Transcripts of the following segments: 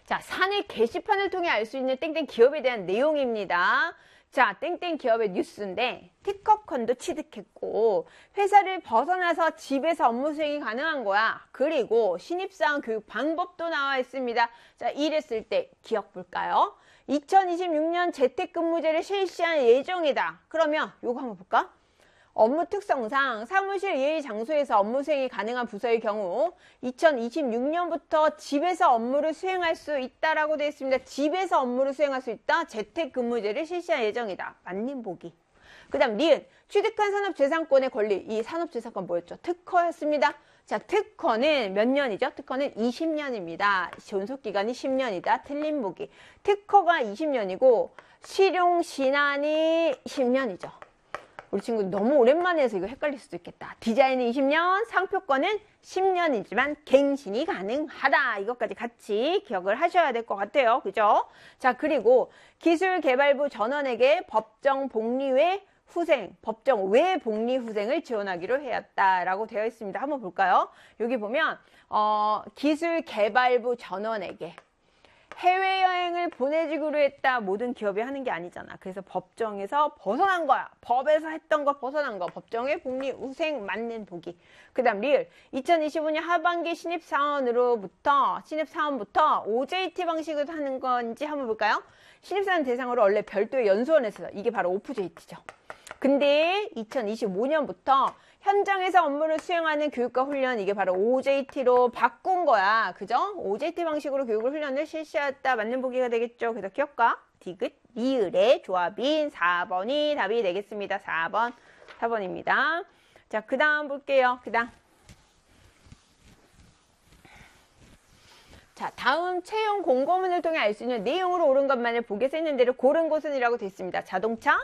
자, 사내 게시판을 통해 알 수 있는 땡땡 기업에 대한 내용입니다. 자, 땡땡 기업의 뉴스인데 특허권도 취득했고 회사를 벗어나서 집에서 업무 수행이 가능한 거야. 그리고 신입사원 교육 방법도 나와 있습니다. 자, 이랬을 때 기억 볼까요? 2026년 재택근무제를 실시할 예정이다. 그러면 요거 한번 볼까? 업무 특성상 사무실 예의 장소에서 업무 수행이 가능한 부서의 경우 2026년부터 집에서 업무를 수행할 수 있다라고 되어 있습니다. 집에서 업무를 수행할 수 있다. 재택근무제를 실시할 예정이다. 맞님 보기. 그 다음 니은 취득한 산업재산권의 권리. 이 산업재산권 뭐였죠? 특허였습니다. 자, 특허는 몇 년이죠? 특허는 20년입니다. 존속기간이 10년이다. 틀린 보기. 특허가 20년이고 실용신안이 10년이죠. 우리 친구 너무 오랜만에 해서 이거 헷갈릴 수도 있겠다. 디자인은 20년, 상표권은 10년이지만 갱신이 가능하다. 이것까지 같이 기억을 하셔야 될 것 같아요. 그죠? 자, 그리고 기술개발부 전원에게 법정 복리외 후생, 법정 외 복리 후생을 지원하기로 하였다라고 되어 있습니다. 한번 볼까요? 여기 보면 기술개발부 전원에게 해외여행을 보내주기로 했다. 모든 기업이 하는 게 아니잖아. 그래서 법정에서 벗어난 거야. 법에서 했던 거 벗어난 거. 법정의 복리 후생 맞는 보기. 그 다음 리을 2025년 하반기 신입사원부터 OJT 방식으로 하는 건지 한번 볼까요? 신입사원 대상으로 원래 별도의 연수원에서 이게 바로 OJT죠. 근데 2025년부터 현장에서 업무를 수행하는 교육과 훈련, 이게 바로 OJT로 바꾼 거야. 그죠? OJT 방식으로 교육을 훈련을 실시했다. 맞는 보기가 되겠죠. 그래서 기억과 디귿, 리을의 조합인 4번이 답이 되겠습니다. 4번입니다. 자, 그 다음 볼게요. 그 다음. 자, 다음 채용 공고문을 통해 알 수 있는 내용으로 옳은 것만을 보기에서 있는 대로 고른 곳은 이라고 되어 있습니다. 자동차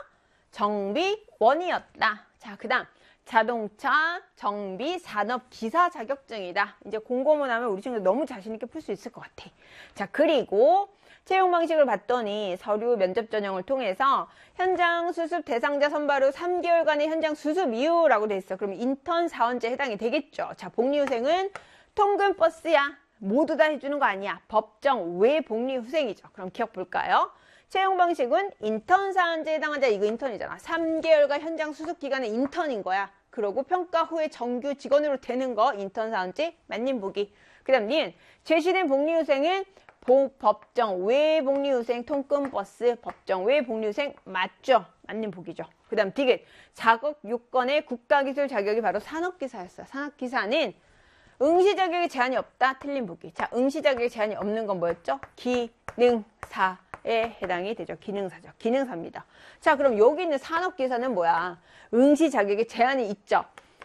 정비원이었다. 자, 그 다음. 자동차 정비 산업 기사 자격증이다. 이제 공고문 하면 우리 친구들 너무 자신있게 풀 수 있을 것 같아. 자, 그리고 채용 방식을 봤더니 서류 면접 전형을 통해서 현장 수습 대상자 선발 후 3개월간의 현장 수습 이후라고 돼 있어. 그럼 인턴 사원제 해당이 되겠죠. 자, 복리후생은 통근 버스야. 모두 다 해주는 거 아니야. 법정 외 복리후생이죠. 그럼 기억 볼까요? 채용 방식은 인턴 사원제에 해당하자. 이거 인턴이잖아. 3개월간 현장 수습 기간의 인턴인 거야. 그러고 평가 후에 정규 직원으로 되는 거 인턴 사원제 맞는 보기. 그 다음 니은 제시된 복리후생은 법정 외 복리후생 통근버스 법정 외 복리후생 맞죠? 맞는 보기죠. 그 다음 디귿 자격 요건의 국가기술 자격이 바로 산업기사였어요. 산업기사는 응시 자격에 제한이 없다. 틀린 보기. 자, 응시 자격에 제한이 없는 건 뭐였죠? 기능사. 에 해당이 되죠. 기능사죠. 기능사입니다. 자, 그럼 여기 있는 산업기사는 뭐야? 응시 자격에 제한이 있죠.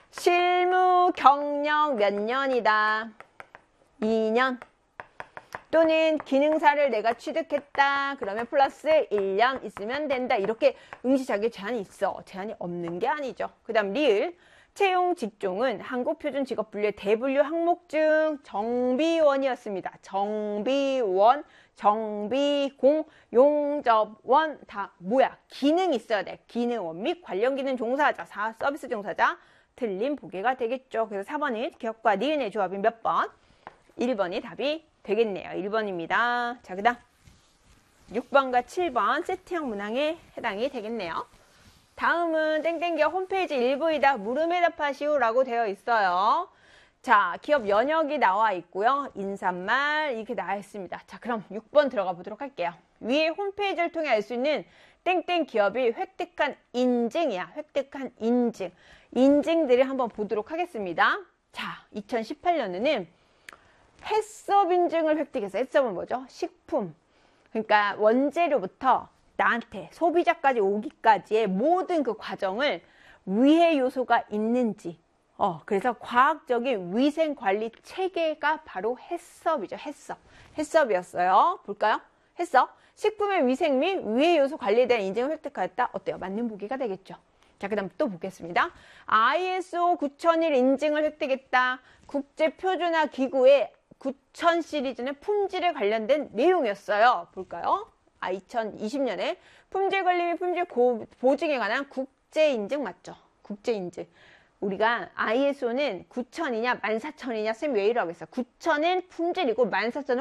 실무 경력 몇 년이다? 2년. 또는 기능사를 내가 취득했다. 그러면 플러스 1년 있으면 된다. 이렇게 응시 자격에 제한이 있어. 제한이 없는 게 아니죠. 그 다음 리을. 채용 직종은 한국표준직업분류의 대분류 항목 중 정비원이었습니다. 정비원, 정비공, 용접원 다 뭐야? 기능이 있어야 돼. 기능원 및 관련 기능 종사자, 서비스 종사자 틀린 보기가 되겠죠. 그래서 4번은 기억과 니은의 조합이 몇 번? 1번이 답이 되겠네요. 1번입니다. 자, 그 다음 6번과 7번 세트형 문항에 해당이 되겠네요. 다음은 땡땡기업 홈페이지 일부이다. 물음에 답하시오 라고 되어 있어요. 자, 기업 연역이 나와 있고요. 인사말 이렇게 나와 있습니다. 자, 그럼 6번 들어가 보도록 할게요. 위에 홈페이지를 통해 알 수 있는 땡땡 기업이 획득한 인증이야. 획득한 인증. 인증들을 한번 보도록 하겠습니다. 자, 2018년에는 해썹 인증을 획득했어요. 해썹은 뭐죠? 식품. 그러니까 원재료부터 나한테 소비자까지 오기까지의 모든 그 과정을 위해 요소가 있는지 그래서 과학적인 위생관리 체계가 바로 해썹이죠. 해썹이었어요. 볼까요? 해썹 식품의 위생 및 위해 요소 관리에 대한 인증을 획득하였다. 어때요? 맞는 보기가 되겠죠. 자, 그 다음 또 보겠습니다. ISO 9001 인증을 획득했다. 국제표준화 기구의 9000 시리즈는 품질에 관련된 내용이었어요. 볼까요? 2020년에 품질 관리 및 품질 보증에 관한 국제인증 맞죠? 국제인증. 우리가 ISO는 9000이냐 14000이냐 쌤 왜 이러고 있어? 9000은 품질이고 14000은